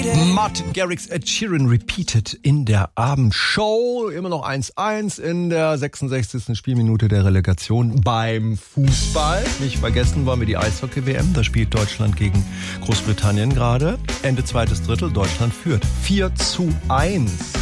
Martin Garrix, Ed Sheeran repeated in der Abendshow. Immer noch 1-1 in der 66. Spielminute der Relegation beim Fußball. Nicht vergessen wollen wir die Eishockey-WM. Da spielt Deutschland gegen Großbritannien gerade. Ende zweites Drittel. Deutschland führt 4-1.